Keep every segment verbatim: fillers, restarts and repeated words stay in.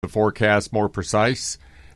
the forecast more precise,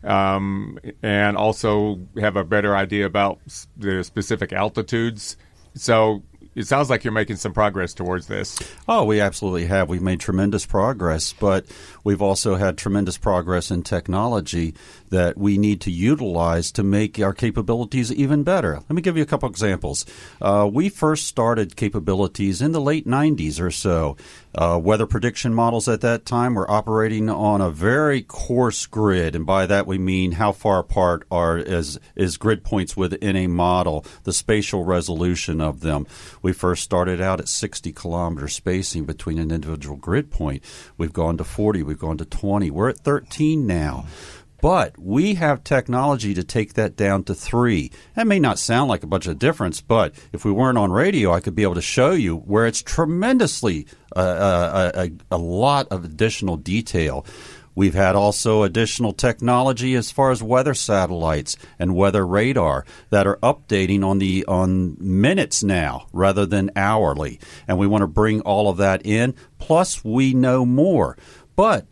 um, and also have a better idea about the specific altitudes. So it sounds like you're making some progress towards this. Oh, we absolutely have. We've made tremendous progress, but we've also had tremendous progress in technology that we need to utilize to make our capabilities even better. Let me give you a couple examples. Uh, we first started capabilities in the late nineties or so. Uh, weather prediction models at that time were operating on a very coarse grid, and by that we mean how far apart are is, is grid points within a model, the spatial resolution of them. We first started out at sixty kilometer spacing between an individual grid point. We've gone to forty, we've gone to twenty. We're at thirteen now. But we have technology to take that down to three. That may not sound like a bunch of difference, but if we weren't on radio, I could be able to show you where it's tremendously uh, a, a, a lot of additional detail. We've had also additional technology as far as weather satellites and weather radar that are updating on the on minutes now rather than hourly. And we want to bring all of that in. Plus, we know more. But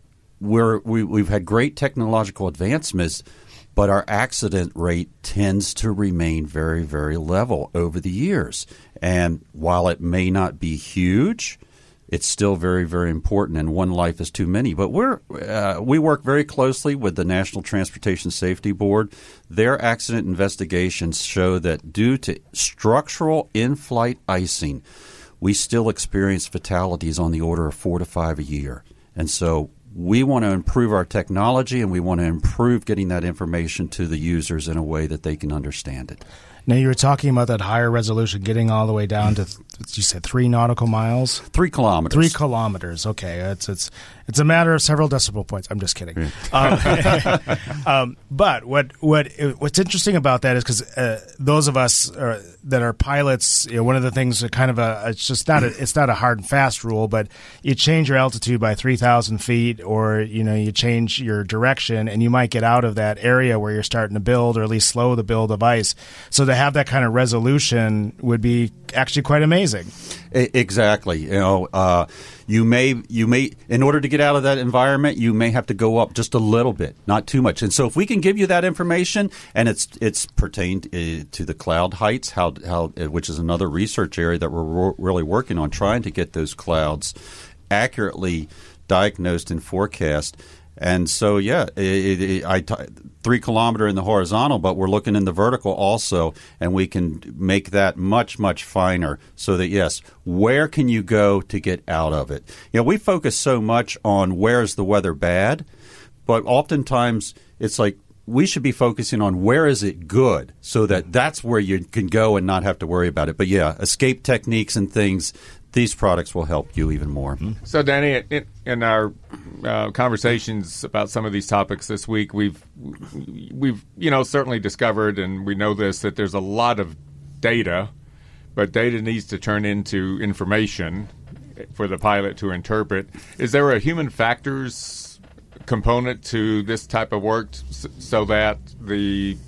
We're, we, we've had great technological advancements, but our accident rate tends to remain very, very level over the years. And while it may not be huge, it's still very, very important, and one life is too many. But we're uh, we work very closely with the National Transportation Safety Board. Their accident investigations show that due to structural in-flight icing, we still experience fatalities on the order of four to five a year. And so we want to improve our technology, and we want to improve getting that information to the users in a way that they can understand it. Now, you were talking about that higher resolution, getting all the way down to, you said, three nautical miles? Three kilometers. Three kilometers. Okay. It's it's it's a matter of several decimal points. I'm just kidding. Yeah. um, um, but what what what's interesting about that is because uh, those of us are, that are pilots, you know, one of the things that kind of a it's just not a, it's not a hard and fast rule, but you change your altitude by three thousand feet, or you know you change your direction, and you might get out of that area where you're starting to build, or at least slow the build of ice. So to have that kind of resolution would be actually quite amazing. Exactly. You know, uh, you may you may in order to get out of that environment, you may have to go up just a little bit, not too much. And so, if we can give you that information, and it's it's pertained uh, to the cloud heights, how how which is another research area that we're ro- really working on, trying to get those clouds accurately diagnosed and forecast. And so, yeah, it, it, I t- three kilometer in the horizontal, but we're looking in the vertical also, and we can make that much, much finer so that, yes, where can you go to get out of it? You know, we focus so much on where's the weather bad, but oftentimes it's like we should be focusing on where is it good so that that's where you can go and not have to worry about it. But, yeah, escape techniques and things, these products will help you even more. So, Danny, in, in our uh, conversations about some of these topics this week, we've we've you know certainly discovered, and we know this, that there's a lot of data, but data needs to turn into information for the pilot to interpret. Is there a human factors component to this type of work so that the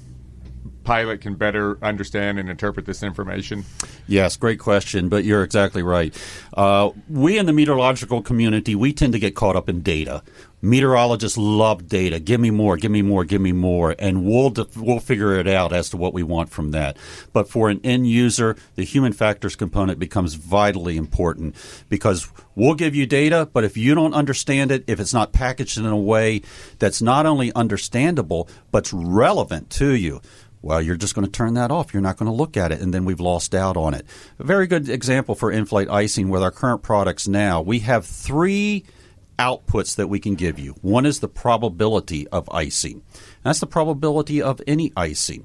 pilot can better understand and interpret this information? Yes, great question, but you're exactly right. Uh, we in the meteorological community, we tend to get caught up in data. Meteorologists love data. Give me more, give me more, give me more, and we'll def- we'll figure it out as to what we want from that. But for an end user, the human factors component becomes vitally important because we'll give you data, but if you don't understand it, if it's not packaged in a way that's not only understandable, but's relevant to you, well, you're just going to turn that off. You're not going to look at it, and then we've lost out on it. A very good example for in-flight icing with our current products now. We have three outputs that we can give you. One is the probability of icing. That's the probability of any icing.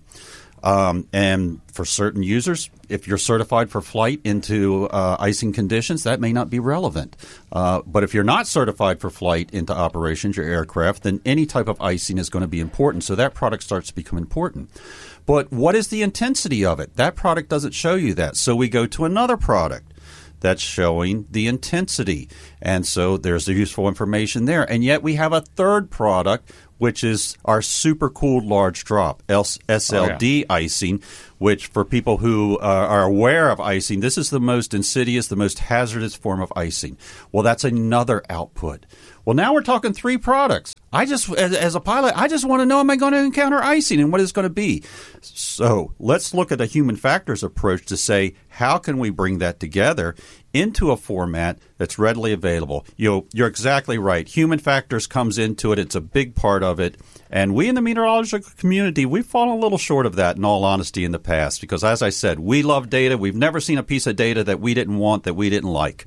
Um, and for certain users, if you're certified for flight into uh, icing conditions, that may not be relevant. Uh, but if you're not certified for flight into operations, your aircraft, then any type of icing is going to be important. So that product starts to become important. But what is the intensity of it? That product doesn't show you that. So we go to another product that's showing the intensity. And so there's the useful information there. And yet we have a third product which is our super cooled large drop, S L D oh, yeah. icing, which for people who uh, are aware of icing, this is the most insidious, the most hazardous form of icing. Well, that's another output. Well, now we're talking three products. I just, as, as a pilot, I just want to know, am I going to encounter icing and what it's going to be? So let's look at a human factors approach to say, how can we bring that together into a format that's readily available? You know, you're exactly right. Human factors comes into it. It's a big part of it. And we in the meteorological community, we've fallen a little short of that, in all honesty, in the past. Because as I said, we love data. We've never seen a piece of data that we didn't want, that we didn't like.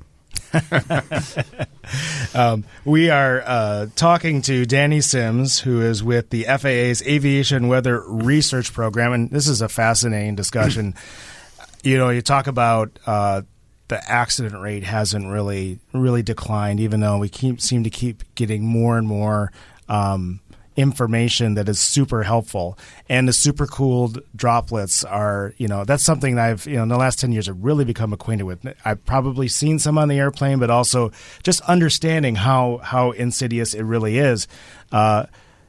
um, we are uh, talking to Danny Sims, who is with the F A A's Aviation Weather Research Program, and this is a fascinating discussion. You know, you talk about uh, the accident rate hasn't really really declined, even though we keep seem to keep getting more and more um, information that is super helpful. And the supercooled droplets are, you know, that's something that I've, you know, in the last ten years I've really become acquainted with. I've probably seen some on the airplane, but also just understanding how, how insidious it really is. Uh,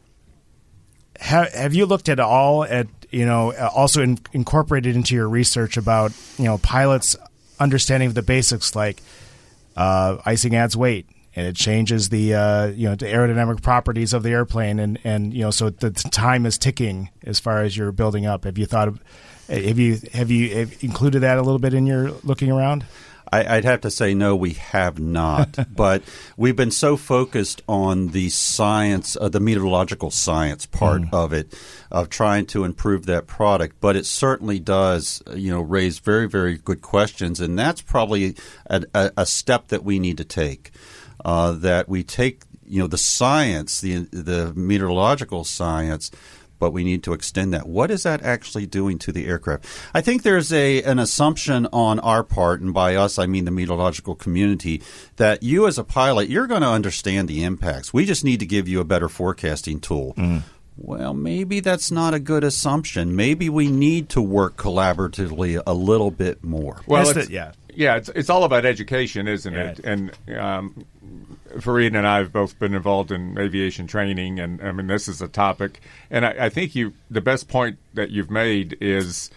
have, have you looked at all at, you know, also in, incorporated into your research about, you know, pilots understanding of the basics, like uh, icing adds weight, and it changes the uh, you know the aerodynamic properties of the airplane, and, and you know so the time is ticking as far as you're building up. Have you thought of have you have you have included that a little bit in your looking around? I, I'd have to say no, we have not. But we've been so focused on the science, uh, the meteorological science part mm. of it, of trying to improve that product. But it certainly does, you know, raise very, very good questions, and that's probably a, a, a step that we need to take. Uh, that we take, you know, the science, the the meteorological science, but we need to extend that. What is that actually doing to the aircraft? I think there's a an assumption on our part, and by us I mean the meteorological community, that you as a pilot, you're going to understand the impacts. We just need to give you a better forecasting tool. Mm. Well, maybe that's not a good assumption. Maybe we need to work collaboratively a little bit more. Well, it's, yeah. Yeah, it's it's all about education, isn't yeah. it? And um, Fareed and I have both been involved in aviation training, and I mean this is a topic. And I, I think you the best point that you've made is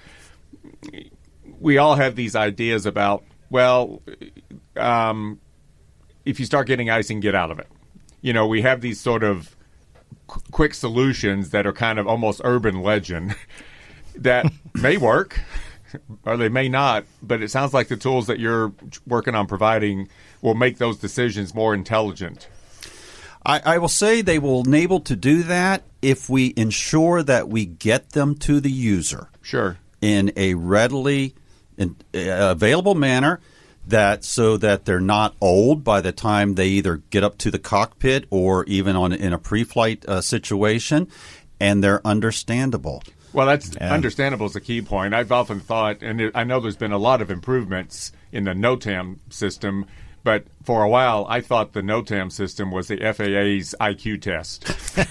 we all have these ideas about, well, um, if you start getting icing, get out of it. You know, we have these sort of qu- quick solutions that are kind of almost urban legend that may work. Or they may not, but it sounds like the tools that you're working on providing will make those decisions more intelligent. I, I will say they will enable to do that if we ensure that we get them to the user. Sure. In a readily in, uh, available manner, that so that they're not old by the time they either get up to the cockpit or even on in a pre-flight uh, situation, and they're understandable. Well, that's yeah. understandable is a key point. I've often thought, and it, I know there's been a lot of improvements in the NOTAM system, but for a while I thought the NOTAM system was the F A A's I Q test.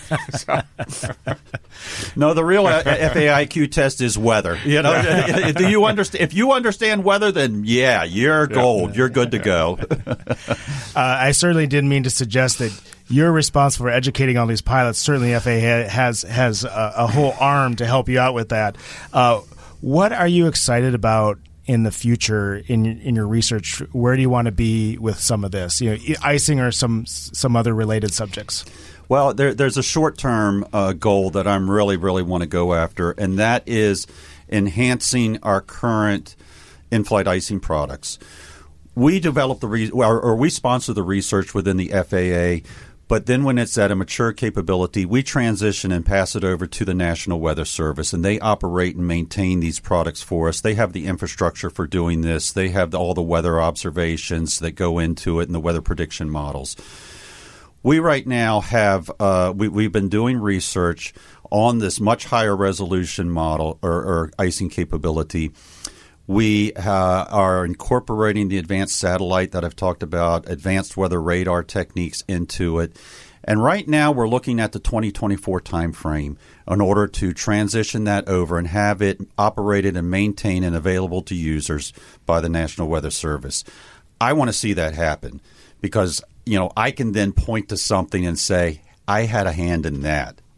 No, the real F A A I Q test is weather. You know, do you understand? If you understand weather, then yeah, you're gold. Yeah. You're good to go. uh, I certainly didn't mean to suggest that you're responsible for educating all these pilots. Certainly, F A A has has a, a whole arm to help you out with that. Uh, what are you excited about in the future in in your research? Where do you want to be with some of this? You know, icing or some some other related subjects? Well, there, there's a short-term uh, goal that I'm really, really want to go after, and that is enhancing our current in-flight icing products. We develop the re- or, or we sponsor the research within the F A A. But then when it's at a mature capability, we transition and pass it over to the National Weather Service, and they operate and maintain these products for us. They have the infrastructure for doing this. They have the, all the weather observations that go into it and the weather prediction models. We right now have uh, we, we've been doing research on this much higher resolution model or, or icing capability. We uh, are incorporating the advanced satellite that I've talked about, advanced weather radar techniques into it. And right now we're looking at the twenty twenty-four timeframe in order to transition that over and have it operated and maintained and available to users by the National Weather Service. I want to see that happen because, you know, I can then point to something and say, I had a hand in that.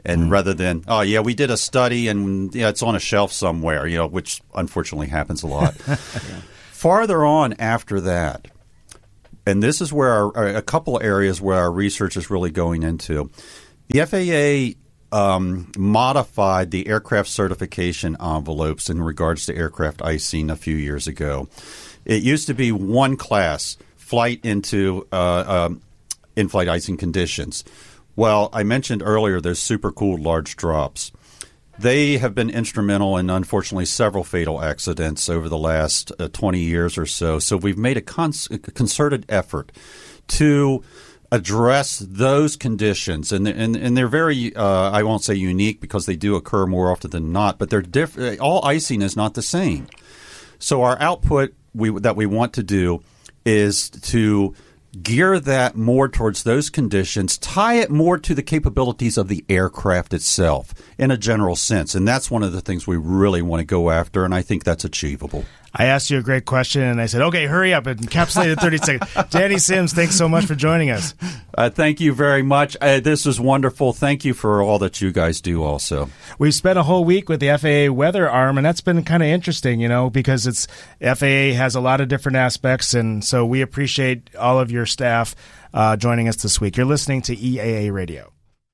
And mm. rather than, oh, yeah, we did a study and yeah, it's on a shelf somewhere, you know, which unfortunately happens a lot. yeah. Farther on after that, and this is where our, a couple of areas where our research is really going into. The F A A um, modified the aircraft certification envelopes in regards to aircraft icing a few years ago. It used to be one class, flight into uh, um, in-flight icing conditions. Well, I mentioned earlier those super-cooled large drops. They have been instrumental in, unfortunately, several fatal accidents over the last uh, twenty years or so. So we've made a, cons- a concerted effort to address those conditions. And, and, and they're very, uh, I won't say unique because they do occur more often than not, but they're diff- all icing is not the same. So our output we, that we want to do is to gear that more towards those conditions, tie it more to the capabilities of the aircraft itself in a general sense. And that's one of the things we really want to go after, and I think that's achievable. I asked you a great question, and I said, okay, hurry up and encapsulate it in thirty seconds. Danny Sims, thanks so much for joining us. Uh, thank you very much. Uh, this is wonderful. Thank you for all that you guys do also. We've spent a whole week with the F A A weather arm, and that's been kind of interesting, you know, because it's F A A has a lot of different aspects, and so we appreciate all of your staff uh, joining us this week. You're listening to E A A Radio.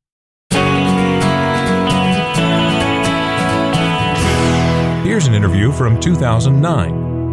Here's an interview from two thousand nine.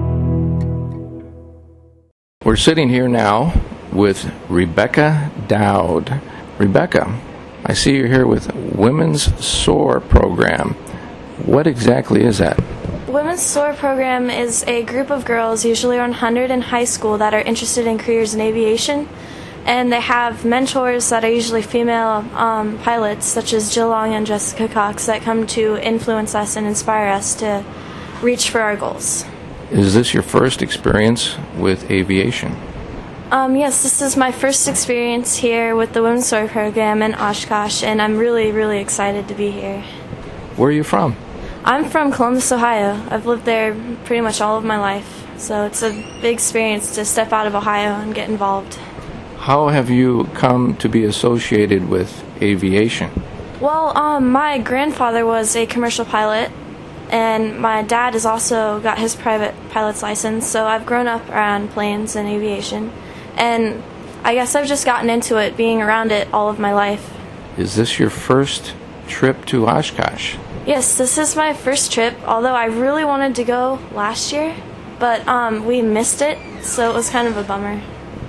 We're sitting here now with Rebecca Dowd. Rebecca, I see you're here with Women's S O A R program. What exactly is that? Women's S O A R program is a group of girls, usually around one hundred in high school, that are interested in careers in aviation. And they have mentors that are usually female um, pilots, such as Jill Long and Jessica Cox, that come to influence us and inspire us to reach for our goals. Is this your first experience with aviation? Um, yes, this is my first experience here with the Women's S O A R program in Oshkosh, and I'm really, really excited to be here. Where are you from? I'm from Columbus, Ohio. I've lived there pretty much all of my life, so it's a big experience to step out of Ohio and get involved. How have you come to be associated with aviation? Well, um, my grandfather was a commercial pilot, and my dad has also got his private pilot's license, so I've grown up around planes and aviation, and I guess I've just gotten into it, being around it all of my life. Is this your first trip to Oshkosh? Yes, this is my first trip, although I really wanted to go last year, but um, we missed it, so it was kind of a bummer.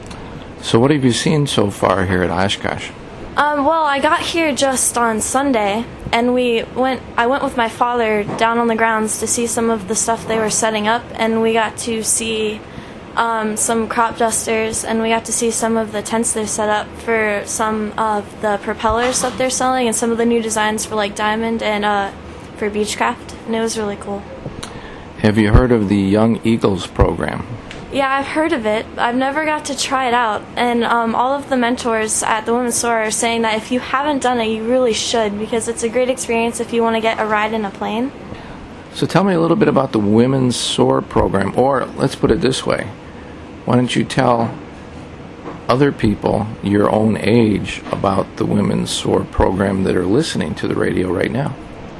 So what have you seen so far here at Oshkosh? Um, well, I got here just on Sunday, and we went. I went with my father down on the grounds to see some of the stuff they were setting up, and we got to see um, some crop dusters, and we got to see some of the tents they're set up for some of the propellers that they're selling, and some of the new designs for like Diamond and uh, for Beechcraft, and it was really cool. Have you heard of the Young Eagles program? Yeah, I've heard of it. I've never got to try it out. And um, all of the mentors at the Women's S O A R are saying that if you haven't done it, you really should, because it's a great experience if you want to get a ride in a plane. So tell me a little bit about the Women's S O A R program, or let's put it this way. Why don't you tell other people your own age about the Women's S O A R program that are listening to the radio right now?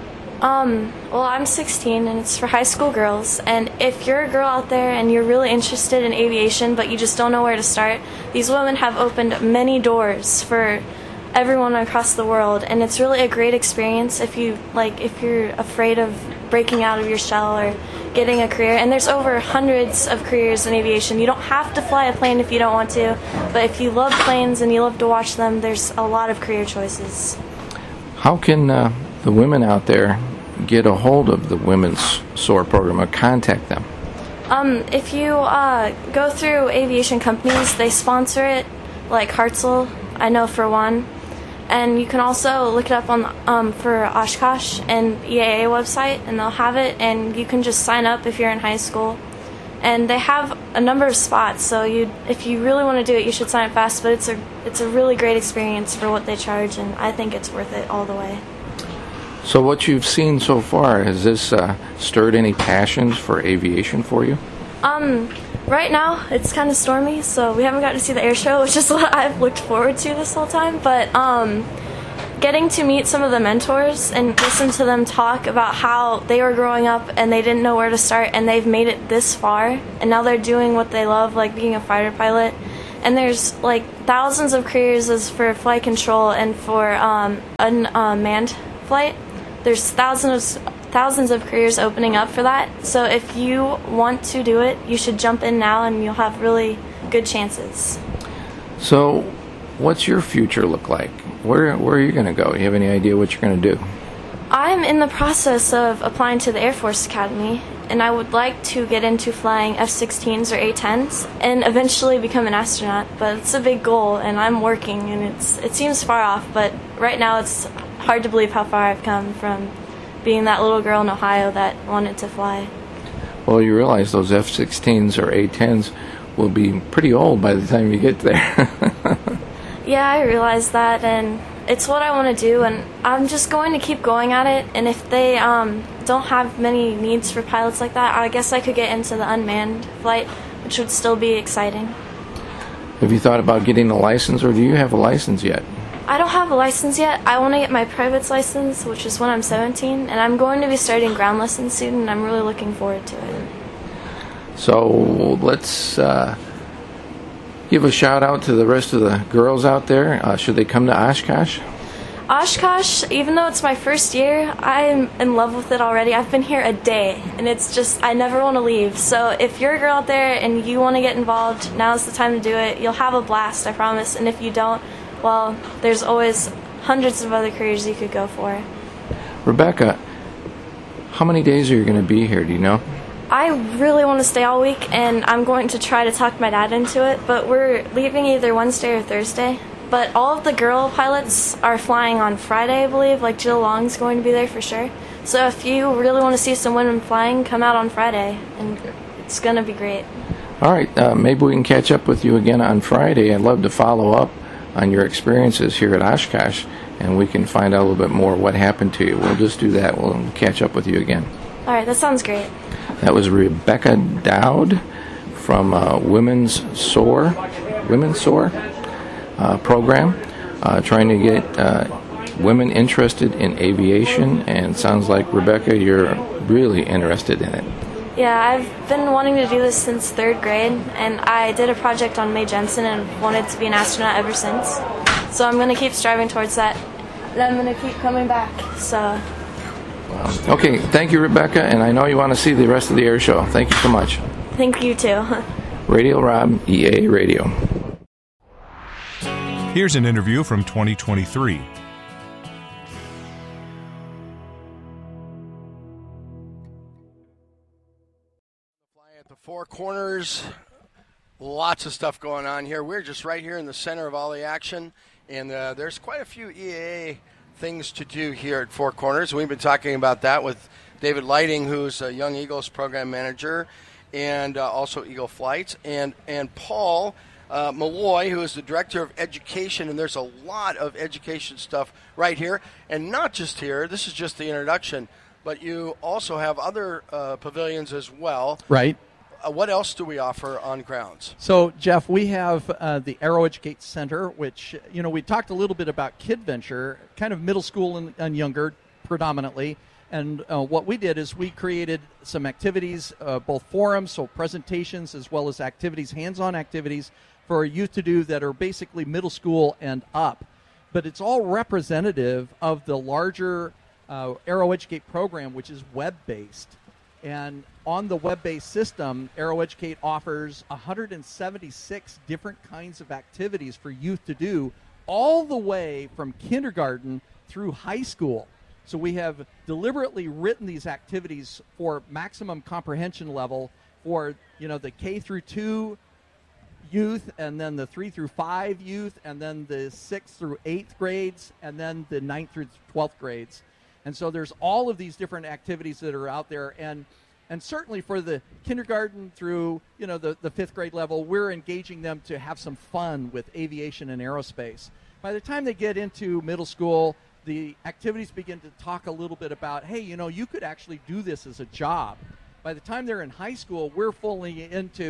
Um, well, I'm sixteen, and it's for high school girls, and if you're a girl out there and you're really interested in aviation, but you just don't know where to start, these women have opened many doors for everyone across the world, and it's really a great experience if you, like, if you're afraid of breaking out of your shell or getting a career, and there's over hundreds of careers in aviation. You don't have to fly a plane if you don't want to, but if you love planes and you love to watch them, there's a lot of career choices. How can uh, the women out there get a hold of the Women's S O A R program or contact them? Um, if you uh, go through aviation companies, they sponsor it, like Hartzell, I know for one. And you can also look it up on um, for Oshkosh and E A A website, and they'll have it, and you can just sign up if you're in high school. And they have a number of spots, so you, if you really want to do it, you should sign up fast. But it's a it's a really great experience for what they charge, and I think it's worth it all the way. So what you've seen so far, has this uh, stirred any passions for aviation for you? Um, right now it's kind of stormy, so we haven't gotten to see the air show, which is what I've looked forward to this whole time. But um, getting to meet some of the mentors and listen to them talk about how they were growing up and they didn't know where to start and they've made it this far and now they're doing what they love, like being a fighter pilot. And there's like thousands of careers as for flight control and for um, unmanned flight. There's thousands of thousands of careers opening up for that. So if you want to do it, you should jump in now and you'll have really good chances. So what's your future look like? Where where are you going to go? Do you have any idea what you're going to do? I'm in the process of applying to the Air Force Academy, and I would like to get into flying F sixteens or A tens and eventually become an astronaut. But it's a big goal, and I'm working, and it's it seems far off, but right now it's hard to believe how far I've come from being that little girl in Ohio that wanted to fly. Well, you realize those F sixteens or A tens will be pretty old by the time you get there. Yeah, I realize that, and it's what I want to do, and I'm just going to keep going at it. And if they um, don't have many needs for pilots like that, I guess I could get into the unmanned flight, which would still be exciting. Have you thought about getting a license, or do you have a license yet? I don't have a license yet. I want to get my private's license, which is when I'm seventeen, and I'm going to be starting ground lessons soon, and I'm really looking forward to it. So let's uh, give a shout out to the rest of the girls out there. Uh, should they come to Oshkosh? Oshkosh, even though it's my first year, I'm in love with it already. I've been here a day, and it's just, I never want to leave. So if you're a girl out there and you want to get involved, now's the time to do it. You'll have a blast, I promise. And if you don't, well, there's always hundreds of other careers you could go for. Rebecca, how many days are you going to be here, do you know? I really want to stay all week, and I'm going to try to talk my dad into it, but we're leaving either Wednesday or Thursday. But all of the girl pilots are flying on Friday, I believe. Like, Jill Long's going to be there for sure. So if you really want to see some women flying, come out on Friday, and it's going to be great. All right, uh, maybe we can catch up with you again on Friday. I'd love to follow up on your experiences here at Oshkosh, and we can find out a little bit more what happened to you. We'll just do that. We'll catch up with you again. All right, that sounds great. That was Rebecca Dowd from uh, Women's SOAR, Women's SOAR uh, program, uh, trying to get uh, women interested in aviation. And sounds like, Rebecca, you're really interested in it. Yeah, I've been wanting to do this since third grade, and I did a project on Mae Jemison and wanted to be an astronaut ever since. So I'm going to keep striving towards that, and I'm going to keep coming back. So. Okay, thank you, Rebecca, and I know you want to see the rest of the air show. Thank you so much. Thank you, too. Radio Rob, E A Radio. Here's an interview from twenty twenty-three. At the Four Corners, lots of stuff going on here. We're just right here in the center of all the action, and uh, there's quite a few E A A things to do here at Four Corners. We've been talking about that with David Lighting, who's a Young Eagles program manager, and uh, also Eagle Flights, and and Paul uh, Malloy, who is the director of education. And there's a lot of education stuff right here, and not just here. This is just the introduction, but you also have other uh, pavilions as well. Right. Uh, what else do we offer on grounds? So, Jeff, we have uh, the Aero Educate Center, which, you know, we talked a little bit about Kid Venture, kind of middle school and, and younger predominantly. And uh, what we did is we created some activities, uh, both forums, so presentations, as well as activities, hands-on activities for youth to do that are basically middle school and up. But it's all representative of the larger uh, Aero Educate program, which is web-based. And on the web-based system, Aero Educate offers one hundred seventy-six different kinds of activities for youth to do, all the way from kindergarten through high school. So we have deliberately written these activities for maximum comprehension level for, you know, the K through two youth, and then the three through five youth, and then the sixth through eighth grades, and then the ninth through twelfth grades. And so there's all of these different activities that are out there, and and certainly for the kindergarten through, you know, the, the fifth grade level, we're engaging them to have some fun with aviation and aerospace. By the time they get into middle school, the activities begin to talk a little bit about, hey, you know, you could actually do this as a job. By the time they're in high school, we're fully into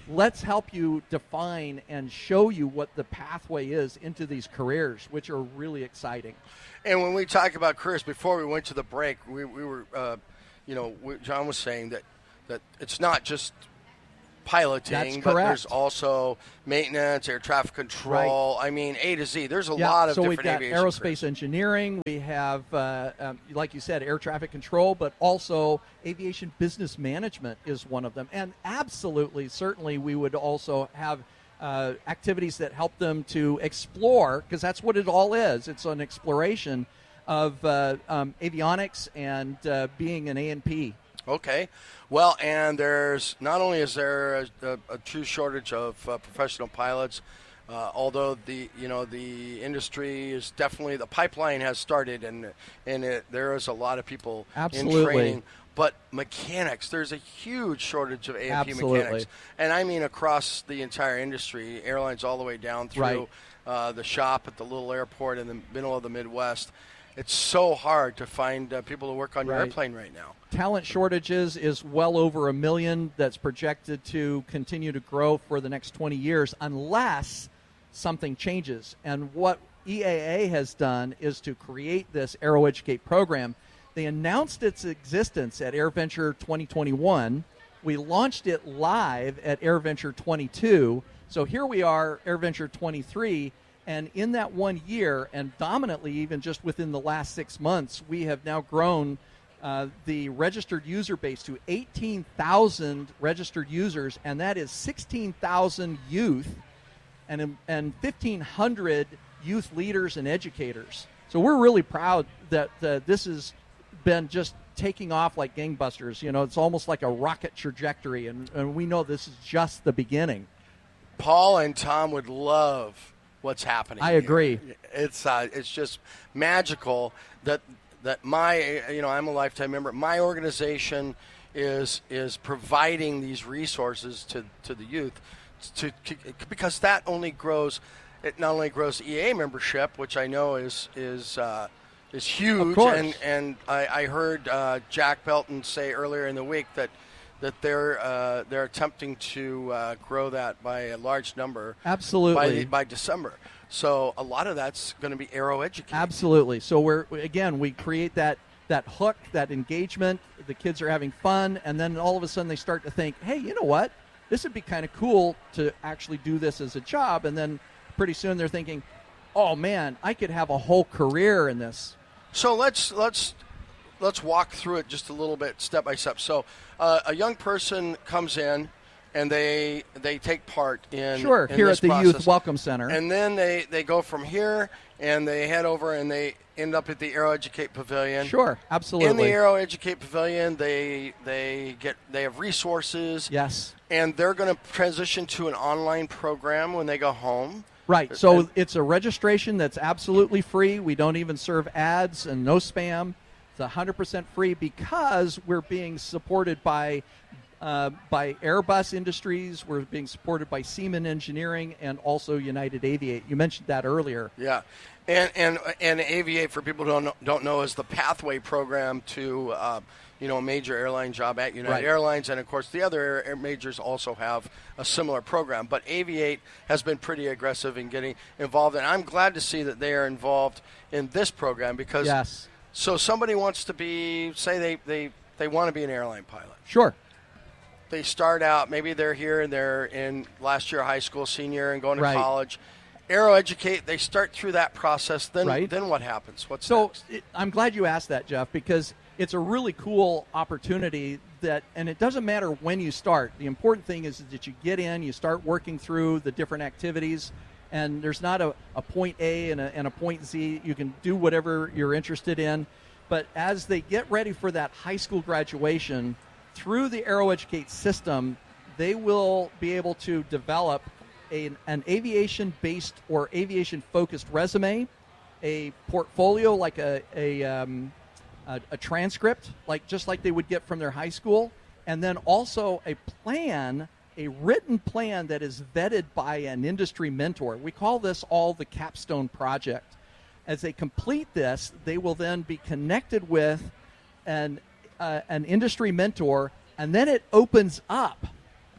let's help you define and show you what the pathway is into these careers, which are really exciting. And when we talk about careers, before we went to the break, we, we were, uh, you know, we, John was saying that, that it's not just piloting, That's but correct. there's also maintenance, air traffic control. Right. I mean, A to Z. There's a Yeah, lot of so different we've got aviation aerospace careers. engineering. We have, uh, um, like you said, air traffic control, but also aviation business management is one of them. And absolutely, certainly, we would also have uh, activities that help them to explore, because that's what it all is. It's an exploration of uh, um, avionics and uh, being an A and P. Okay. Well, and there's not only is there a, a, a true shortage of uh, professional pilots, uh, although the you know the industry is definitely, the pipeline has started, and and it, there is a lot of people Absolutely. in training. But mechanics, there's a huge shortage of A and P Absolutely. mechanics, and I mean across the entire industry, airlines all the way down through Right. uh, the shop at the little airport in the middle of the Midwest. It's so hard to find uh, people to work on your Right. airplane right now. Talent shortages is well over a million. That's projected to continue to grow for the next twenty years unless something changes. And what E A A has done is to create this AeroEducate program. They announced its existence at AirVenture twenty twenty-one. We launched it live at AirVenture twenty-two. So here we are, AirVenture twenty-three. And in that one year, and dominantly even just within the last six months, we have now grown uh, the registered user base to eighteen thousand registered users, and that is sixteen thousand youth and, and fifteen hundred youth leaders and educators. So we're really proud that uh, this has been just taking off like gangbusters. You know, it's almost like a rocket trajectory, and, and we know this is just the beginning. Paul and Tom would love what's happening. I here. agree. It's uh, it's just magical that that my you know I'm a lifetime member. My organization is is providing these resources to, to the youth to, to because that only grows. It not only grows E A A membership, which I know is is uh, is huge, Of course. and and I, I heard uh, Jack Belton say earlier in the week that. that they're uh, they're attempting to uh, grow that by a large number. Absolutely. By, by December. So a lot of that's going to be AeroEducate. Absolutely. So we're again we create that that hook, that engagement. The kids are having fun, and then all of a sudden they start to think, hey, you know what? This would be kind of cool to actually do this as a job. And then pretty soon they're thinking, oh man, I could have a whole career in this. So let's let's let's walk through it just a little bit, step by step. So uh, a young person comes in, and they they take part in Sure, in here this at the process. Youth Welcome Center. And then they, they go from here, and they head over, and they end up at the AeroEducate Pavilion. Sure, absolutely. In the AeroEducate Pavilion, they they get they have resources. Yes. And they're going to transition to an online program when they go home. Right. So And- it's a registration that's absolutely free. We don't even serve ads and no spam. It's one hundred percent free because we're being supported by uh, by Airbus Industries. We're being supported by Seaman Engineering and also United Aviate. You mentioned that earlier. Yeah, and and and Aviate, for people who don't know, don't know, is the pathway program to uh, you know a major airline job at United Right. Airlines, and of course the other air majors also have a similar program. But Aviate has been pretty aggressive in getting involved, and I'm glad to see that they are involved in this program because Yes. So somebody wants to be, say they they they want to be an airline pilot. Sure. They start out, maybe they're here and they're in last year of high school, senior, and going to Right. college. AeroEducate, they start through that process. Then, Right. then what happens? What's So next? it, I'm glad you asked that, Jeff, because it's a really cool opportunity that, and it doesn't matter when you start. The important thing is that you get in, you start working through the different activities, and there's not a, a point A and a, and a point Z. You can do whatever you're interested in. But as they get ready for that high school graduation, through the AeroEducate system, they will be able to develop a, an aviation-based or aviation-focused resume, a portfolio like a a, um, a a transcript, like just like they would get from their high school, and then also a plan, a written plan that is vetted by an industry mentor. We call this all the capstone project. As they complete this, they will then be connected with an uh, an industry mentor, and then it opens up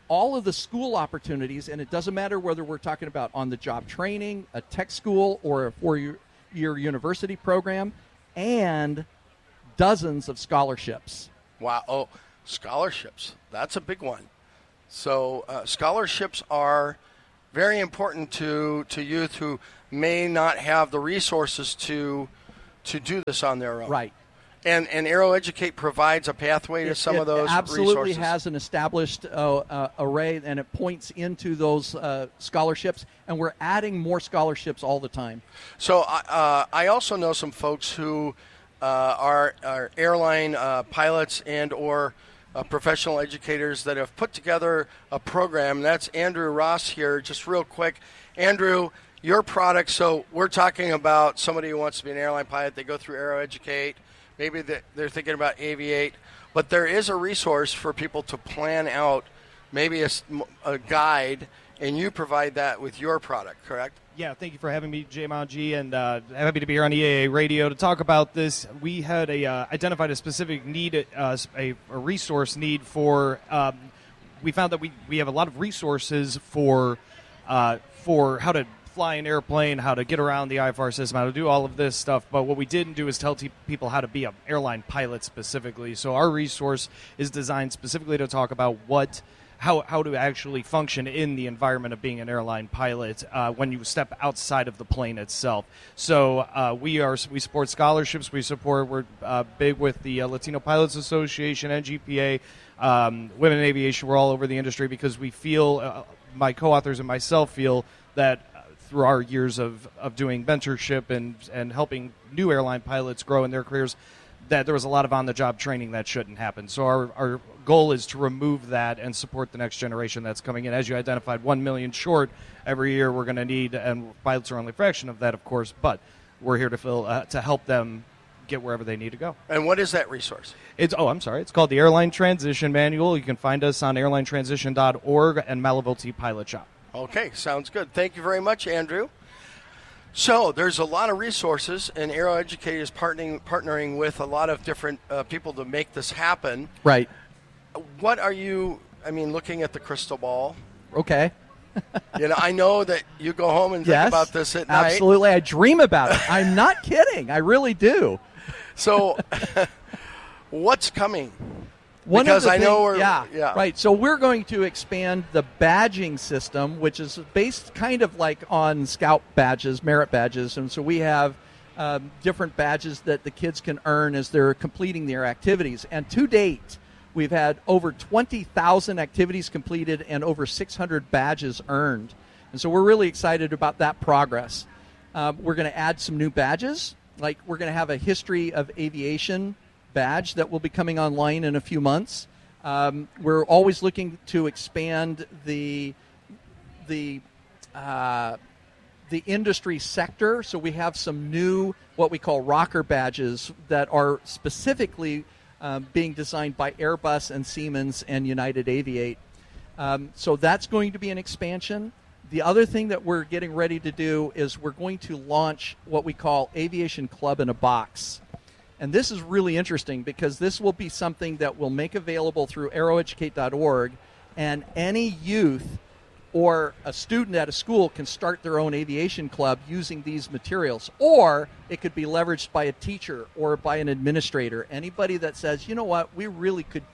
all of the school opportunities, and it doesn't matter whether we're talking about on-the-job training, a tech school, or a four-year year university program, and dozens of scholarships. Wow. Oh, scholarships. That's a big one. So uh, scholarships are very important to, to youth who may not have the resources to to do this on their own. Right. And and AeroEducate provides a pathway to It, some it of those absolutely resources. has an established uh, uh, array, and it points into those uh, scholarships, and we're adding more scholarships all the time. So uh, I also know some folks who uh, are, are airline uh, pilots and or uh, professional educators that have put together a program. That's Andrew Ross here. Just real quick, Andrew, your product. So we're talking about somebody who wants to be an airline pilot. They go through AeroEducate. Maybe they're thinking about Aviate. But there is a resource for people to plan out maybe a, a guide, and you provide that with your product, correct? Yeah, thank you for having me, Jay Manji, and uh, happy to be here on E A A Radio to talk about this. We had a uh, identified a specific need, uh, a, a resource need for. Um, we found that we, we have a lot of resources for uh, for how to fly an airplane, how to get around the I F R system, how to do all of this stuff. But what we didn't do is tell t- people how to be an airline pilot specifically. So our resource is designed specifically to talk about what. How, how to actually function in the environment of being an airline pilot uh, when you step outside of the plane itself. So uh, we are we support scholarships. We support we're uh, big with the uh, Latino Pilots Association, N G P A, um, Women in Aviation. We're all over the industry because we feel uh, my co-authors and myself feel that uh, through our years of, of doing mentorship and and helping new airline pilots grow in their careers, that there was a lot of on-the-job training that shouldn't happen. So our, our goal is to remove that and support the next generation that's coming in. As you identified, one million short every year we're going to need, and pilots are only a fraction of that, of course, but we're here to fill uh, to help them get wherever they need to go. And what is that resource? It's oh, I'm sorry. It's called the Airline Transition Manual. You can find us on airline transition dot org and Malavolti Pilot Shop. Okay, sounds good. Thank you very much, Andrew. So there's a lot of resources, and AeroEducate is partnering partnering with a lot of different uh, people to make this happen. Right. What are you, I mean, looking at the crystal ball? Okay. You know, I know that you go home and yes, think about this at night. Absolutely. I dream about it. I'm not kidding. I really do. So what's coming? One because of the I know thing, we're yeah, yeah right. So we're going to expand the badging system, which is based kind of like on Scout badges, merit badges, and so we have um, different badges that the kids can earn as they're completing their activities. And to date, we've had over twenty thousand activities completed and over six hundred badges earned, and so we're really excited about that progress. Um, we're going to add some new badges, like we're going to have a history of aviation badge that will be coming online in a few months. Um, we're always looking to expand the the uh, the industry sector, so we have some new what we call rocker badges that are specifically um, being designed by Airbus and Siemens and United Aviate. Um, so that's going to be an expansion. The other thing that we're getting ready to do is we're going to launch what we call Aviation Club in a Box. And this is really interesting because this will be something that we'll make available through aero educate dot org, and any youth or a student at a school can start their own aviation club using these materials. Or it could be leveraged by a teacher or by an administrator. Anybody that says, you know what, we really could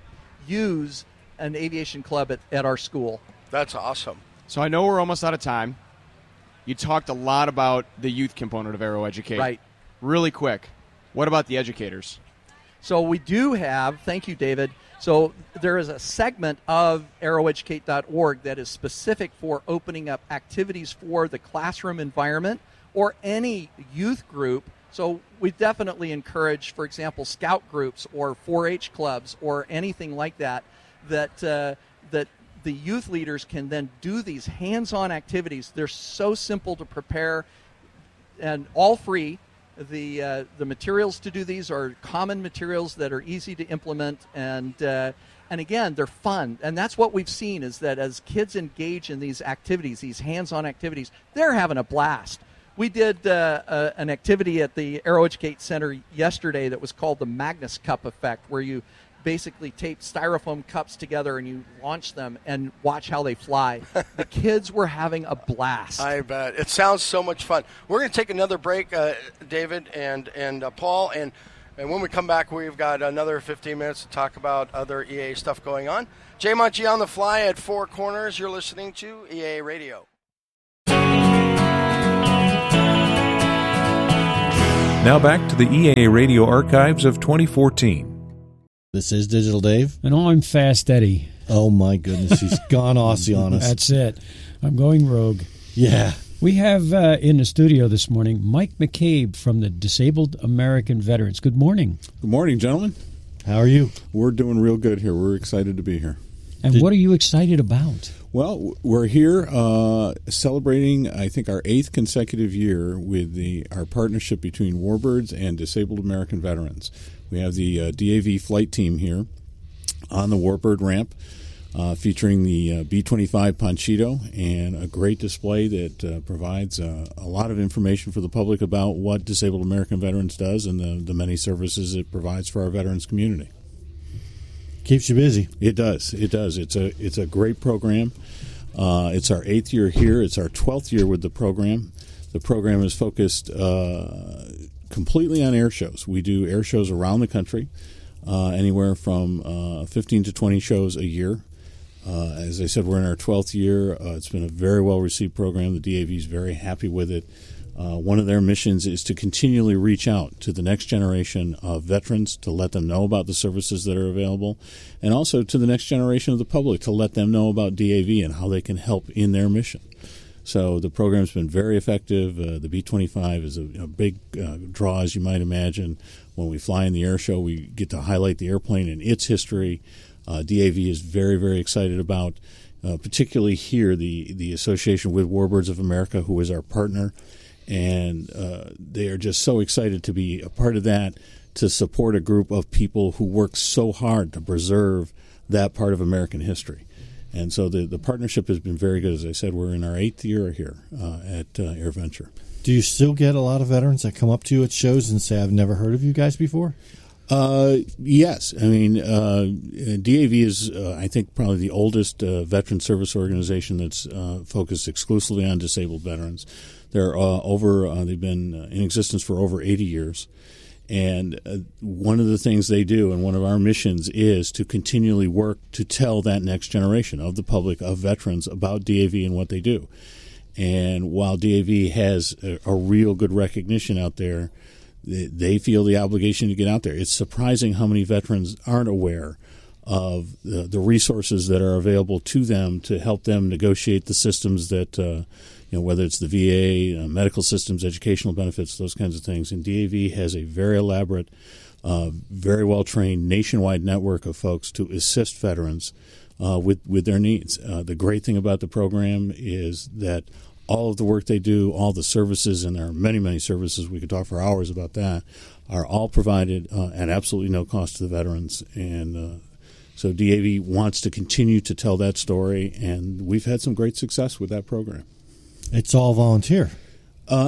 use an aviation club at, at our school. That's awesome. So I know we're almost out of time. You talked a lot about the youth component of AeroEducate. Right. Really quick. What about the educators? So we do have, thank you, David. So there is a segment of aero educate dot org that is specific for opening up activities for the classroom environment or any youth group. So we definitely encourage, for example, scout groups or four H clubs or anything like that, that uh, that the youth leaders can then do these hands-on activities. They're so simple to prepare and all free. The uh, the materials to do these are common materials that are easy to implement, and uh, and again, they're fun. And that's what we've seen is that as kids engage in these activities, these hands-on activities, they're having a blast. We did uh, uh, an activity at the AeroEducate Center yesterday that was called the Magnus Cup Effect, where you basically tape styrofoam cups together and you launch them and watch how they fly. The kids were having a blast. I bet. It sounds so much fun. We're going to take another break, uh, David and, and uh, Paul, and, and when we come back, we've got another fifteen minutes to talk about other E A stuff going on. J-Mont G on the fly at Four Corners. You're listening to E A Radio. Now back to the E A Radio archives of twenty fourteen. This is Digital Dave. And I'm Fast Eddie. Oh, my goodness. He's gone Aussie on us. That's it. I'm going rogue. Yeah. We have uh, in the studio this morning Mike McCabe from the Disabled American Veterans. Good morning. Good morning, gentlemen. How are you? We're doing real good here. We're excited to be here. And Did, what are you excited about? Well, we're here uh, celebrating, I think, our eighth consecutive year with the our partnership between Warbirds and Disabled American Veterans. We have the uh, D A V flight team here on the Warbird ramp, uh, featuring the uh, B twenty-five Panchito, and a great display that uh, provides uh, a lot of information for the public about what Disabled American Veterans does and the, the many services it provides for our veterans community. Keeps you busy. It does. It does. It's a it's a great program. Uh, it's our eighth year here. It's our twelfth year with the program. The program is focused uh, completely on air shows. We do air shows around the country, uh, anywhere from uh, fifteen to twenty shows a year. Uh, as I said, we're in our twelfth year. Uh, it's been a very well-received program. The D A V is very happy with it. Uh, one of their missions is to continually reach out to the next generation of veterans to let them know about the services that are available, and also to the next generation of the public to let them know about D A V and how they can help in their mission. So the program's been very effective. Uh, the B twenty-five is a, a big uh, draw, as you might imagine. When we fly in the air show, we get to highlight the airplane and its history. Uh, D A V is very, very excited about, uh, particularly here, the, the association with Warbirds of America, who is our partner. And uh, they are just so excited to be a part of that, to support a group of people who work so hard to preserve that part of American history. And so the, the partnership has been very good. As I said, we're in our eighth year here uh, at uh, AirVenture. Do you still get a lot of veterans that come up to you at shows and say, I've never heard of you guys before? Uh, yes. I mean, uh, D A V is, uh, I think, probably the oldest uh, veteran service organization that's uh, focused exclusively on disabled veterans. They're uh, over. Uh, they've been in existence for over eighty years, and uh, one of the things they do, and one of our missions, is to continually work to tell that next generation of the public, of veterans, about D A V and what they do. And while D A V has a, a real good recognition out there, they, they feel the obligation to get out there. It's surprising how many veterans aren't aware of the, the resources that are available to them to help them negotiate the systems that. Uh, You know, whether it's the V A, uh, medical systems, educational benefits, those kinds of things. And D A V has a very elaborate, uh, very well-trained nationwide network of folks to assist veterans uh, with, with their needs. Uh, the great thing about the program is that all of the work they do, all the services, and there are many, many services, we could talk for hours about that, are all provided uh, at absolutely no cost to the veterans. And uh, so D A V wants to continue to tell that story, and we've had some great success with that program. It's all volunteer. Uh,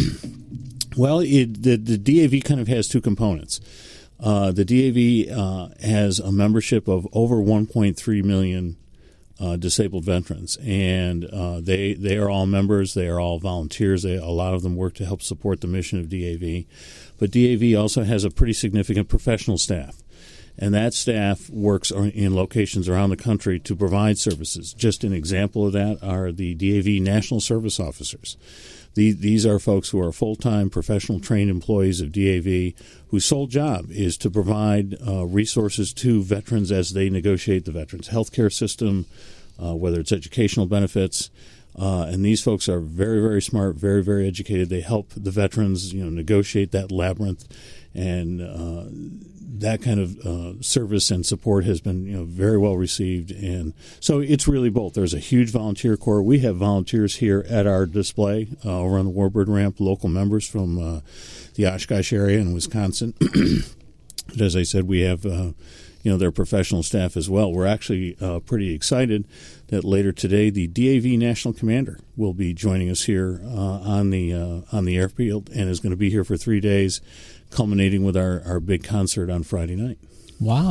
well, it, the, the D A V kind of has two components. Uh, the D A V uh, has a membership of over one point three million uh, disabled veterans, and uh, they they are all members. They are all volunteers. They, a lot of them work to help support the mission of D A V. But D A V also has a pretty significant professional staff. And that staff works in locations around the country to provide services. Just an example of that are the D A V National Service Officers. The, these are folks who are full-time professional trained employees of D A V whose sole job is to provide uh, resources to veterans as they negotiate the veterans' health care system, uh, whether it's educational benefits. Uh, and these folks are very, very smart, very, very educated. They help the veterans, you know, negotiate that labyrinth. And uh, that kind of uh, service and support has been, you know, very well received. And so it's really both. There's a huge volunteer corps. We have volunteers here at our display uh, over on the Warbird ramp, local members from uh, the Oshkosh area in Wisconsin. But as I said, we have, uh, you know, their professional staff as well. We're actually uh, pretty excited that later today the D A V National Commander will be joining us here uh, on the uh, on the airfield and is going to be here for three days, culminating with our, our big concert on Friday night. Wow.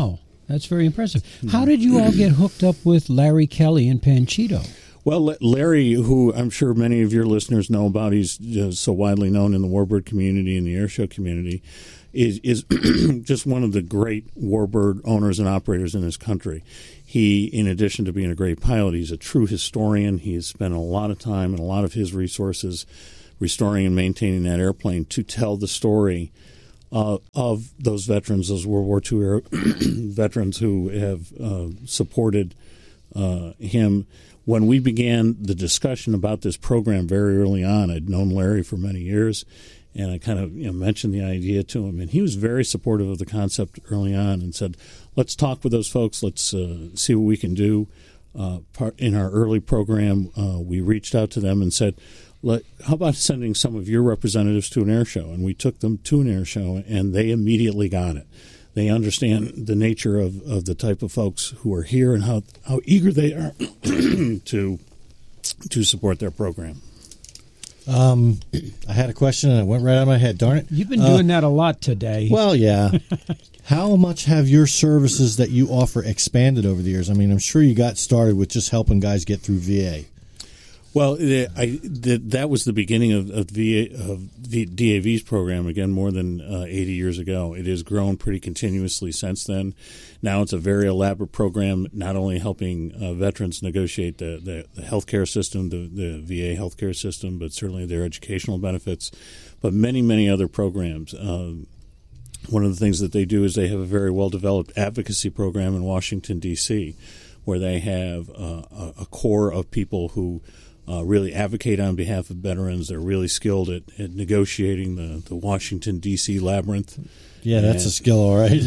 That's very impressive. How did you all get hooked up with Larry Kelly and Panchito? Well, Larry, who I'm sure many of your listeners know about, he's uh, so widely known in the warbird community and the airshow community, is, is just one of the great warbird owners and operators in this country. He, in addition to being a great pilot, he's a true historian. He has spent a lot of time and a lot of his resources restoring and maintaining that airplane to tell the story uh, of those veterans, those World War Two air veterans who have uh, supported uh, him. When we began the discussion about this program very early on, I'd known Larry for many years, and I kind of you know, mentioned the idea to him, and he was very supportive of the concept early on and said, let's talk with those folks, let's uh, see what we can do. Uh, part, in our early program, uh, we reached out to them and said, Let, how about sending some of your representatives to an air show? And we took them to an air show, and they immediately got it. They understand the nature of, of the type of folks who are here and how, how eager they are to to support their program. Um, I had a question and it went right out of my head. Darn it! You've been doing uh, that a lot today. Well, yeah. How much have your services that you offer expanded over the years? I mean, I'm sure you got started with just helping guys get through V A. Well, I, that was the beginning of, of, V A, of D A V's program, again, more than uh, eighty years ago. It has grown pretty continuously since then. Now it's a very elaborate program, not only helping uh, veterans negotiate the, the, the healthcare system, the, the V A healthcare system, but certainly their educational benefits, but many, many other programs. Um, one of the things that they do is they have a very well-developed advocacy program in Washington, D C, where they have uh, a, a core of people who Uh, really advocate on behalf of veterans. They're really skilled at, at negotiating the, the Washington, D C labyrinth. Yeah, that's and, a skill, all right.